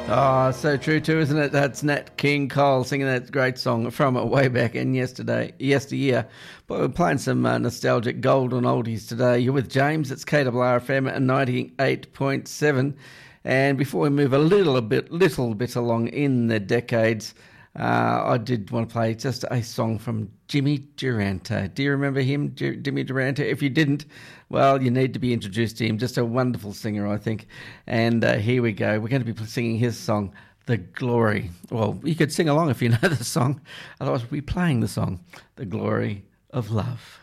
Oh, so true too, isn't it? That's Nat King Cole singing that great song from way back in yesteryear. But we're playing some nostalgic golden oldies today. You're with James. It's KRRFM at 98.7. And before we move a little bit along in the decades, I did want to play just a song from Jimmy Durante. Do you remember him, Jimmy Durante? If you didn't, well, you need to be introduced to him. Just a wonderful singer, I think. And here we go. We're going to be singing his song, The Glory. Well, you could sing along if you know the song. Otherwise, we'll be playing the song, The Glory of Love.